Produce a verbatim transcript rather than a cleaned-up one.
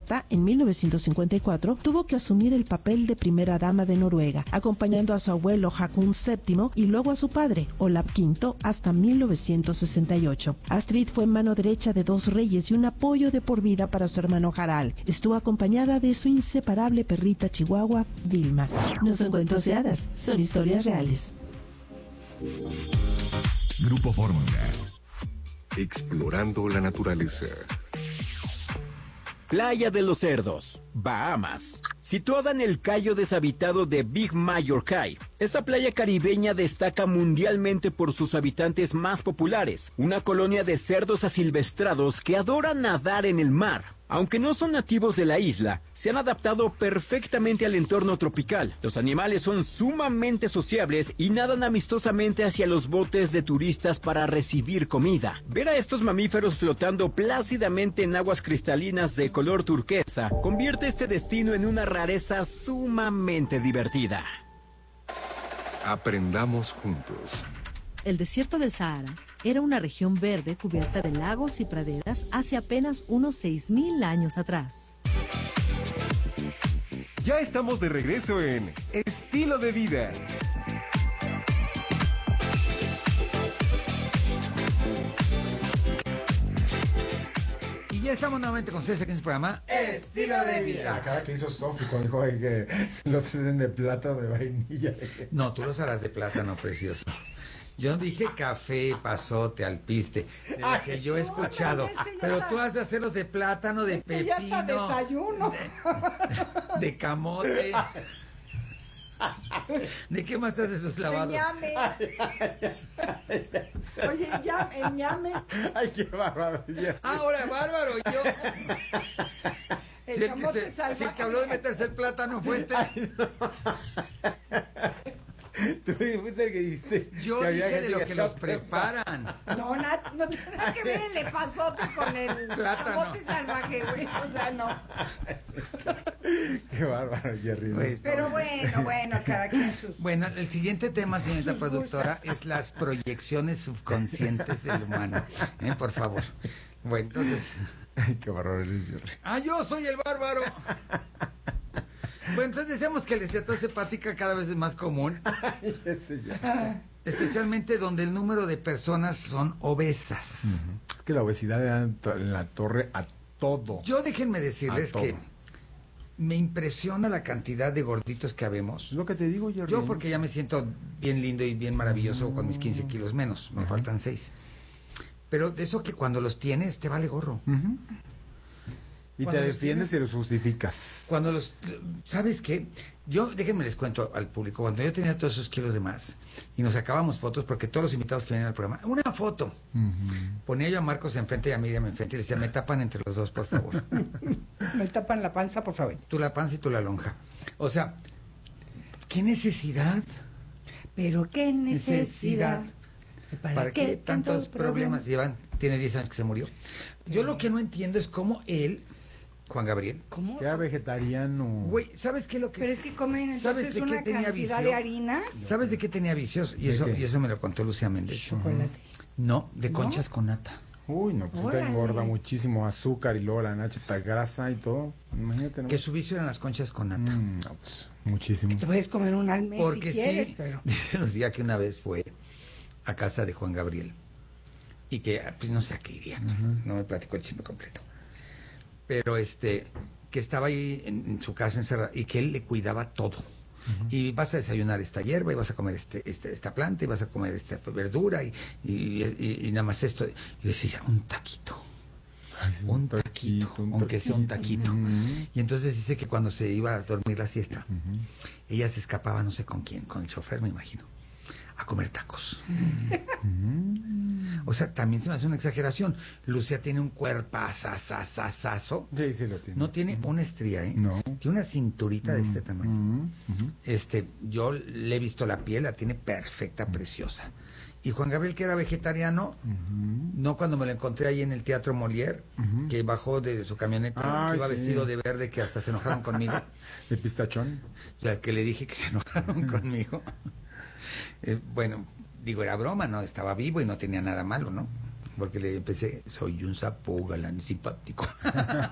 Marta, en mil novecientos cincuenta y cuatro, tuvo que asumir el papel de primera dama de Noruega, acompañando a su abuelo Haakon séptimo y luego a su padre, Olav quinto, hasta mil novecientos sesenta y ocho. Astrid fue mano derecha de dos reyes y un apoyo de por vida para su hermano Harald. Estuvo acompañada de su inseparable perrita chihuahua, Vilma. No son cuentos de hadas, son historias reales. Grupo Fórmula. Explorando la naturaleza. Playa de los Cerdos, Bahamas. Situada en el cayo deshabitado de Big Major Cay, esta playa caribeña destaca mundialmente por sus habitantes más populares, una colonia de cerdos asilvestrados que adoran nadar en el mar. Aunque no son nativos de la isla, se han adaptado perfectamente al entorno tropical. Los animales son sumamente sociables y nadan amistosamente hacia los botes de turistas para recibir comida. Ver a estos mamíferos flotando plácidamente en aguas cristalinas de color turquesa convierte este destino en una rareza sumamente divertida. Aprendamos juntos. El desierto del Sahara era una región verde cubierta de lagos y praderas hace apenas unos seis mil años atrás. Ya estamos de regreso en Estilo de Vida. Y ya estamos nuevamente con ustedes aquí en su programa Estilo de Vida. La cara que hizo Sofi cuando dijo ay, que los hacen de plata o de vainilla. No, tú los harás de plátano, precioso. Yo dije café, pasote, alpiste, de lo que yo he escuchado. Este Pero está, tú has de hacerlos de plátano, de este pepino, ya está desayuno. De, de camote. ¿De qué más te haces sus lavados? Ñame. Oye, ya, el ñame. Ay, qué bárbaro. Ahora, bárbaro, yo. El Si el, que camote se, salvaje. si el que habló de meterse el plátano fue este. Ay, no. Tú fuiste el que dijiste. Yo que dije de lo que los preparan. No, na, no tiene nada que ver el epazote con el Plátano. camote salvaje, güey. O sea, no. Qué bárbaro, Jerry. Pues, Pero bueno, bueno, cada quien sus. Bueno, el siguiente tema, señorita productora, es las proyecciones subconscientes del humano. ¿Eh? Por favor. Bueno, entonces. Ay, qué bárbaro eres, Jerry. ¡Ah, yo soy el bárbaro! Bueno, entonces decíamos que la esteatosis hepática cada vez es más común. Ay, ese ya. Especialmente donde el número de personas son obesas. Uh-huh. Es que la obesidad le da en la torre a todo. Yo déjenme decirles A que todo. me impresiona la cantidad de gorditos que habemos. Es lo que te digo, Jerry. Yo porque ya me siento bien lindo y bien maravilloso uh-huh. con mis quince kilos menos. Me uh-huh. faltan seis. Pero de eso que cuando los tienes te vale gorro. Uh-huh. Y Cuando te los defiendes tienes, y los justificas. Cuando los... ¿Sabes qué? Yo, déjenme les cuento al público, cuando yo tenía todos esos kilos de más y nos sacábamos fotos, porque todos los invitados que venían al programa, una foto. Uh-huh. Ponía yo a Marcos enfrente y a Miriam enfrente y le decía, me tapan entre los dos, por favor. Me tapan la panza, por favor. Tú la panza y tú la lonja. O sea, ¿qué necesidad? Pero qué necesidad. ¿Para, ¿Para qué, qué tantos problemas? problemas? Llevan, tiene diez años que se murió. Sí. Yo lo que no entiendo es cómo él... Juan Gabriel. ¿Cómo? Que era vegetariano. Güey, ¿sabes qué lo que? Pero es que comen entonces de una tenía cantidad vicio? de harinas. ¿Sabes de qué tenía vicios? Y eso, y eso me lo contó Lucía Méndez. Chocolate. No, de ¿No? conchas con nata. Uy, no, pues te engorda muchísimo azúcar y luego la nacheta grasa y todo. Imagínate. ¿no? Que su vicio eran las conchas con nata. Mm, no, pues muchísimo. Te puedes comer un al mes Porque si quieres, sí, pero... dice Lucía que una vez fue a casa de Juan Gabriel y que, pues no sé a qué iría, ¿no? Uh-huh. No me platicó el chisme completo. Pero este... que estaba ahí en, en su casa encerrada y que él le cuidaba todo. Uh-huh. Y vas a desayunar esta hierba y vas a comer este, este esta planta y vas a comer esta verdura y, y, y, y nada más esto. Y decía, un taquito. Ay, sí, un, taquito, taquito, un aunque taquito. sea un taquito. Uh-huh. Y entonces dice que cuando se iba a dormir la siesta, uh-huh. ella se escapaba, no sé con quién, con el chofer, me imagino, a comer tacos. Uh-huh. O sea, también se me hace una exageración. Lucía tiene un cuerpazazazazazo. Sí, sí lo tiene. No tiene una estría, ¿eh? No. Tiene una cinturita uh-huh. de este tamaño. Uh-huh. Este, yo le he visto la piel, la tiene perfecta, uh-huh. preciosa. Y Juan Gabriel, que era vegetariano, uh-huh. no cuando me lo encontré ahí en el Teatro Molière, uh-huh. que bajó de su camioneta, ah, que iba sí. vestido de verde, que hasta se enojaron conmigo. ¿De pistachón? O sea, que le dije que se enojaron conmigo. Eh, bueno, digo, era broma, ¿no? Estaba vivo y no tenía nada malo, ¿no? Porque le empecé, soy un sapo galán simpático.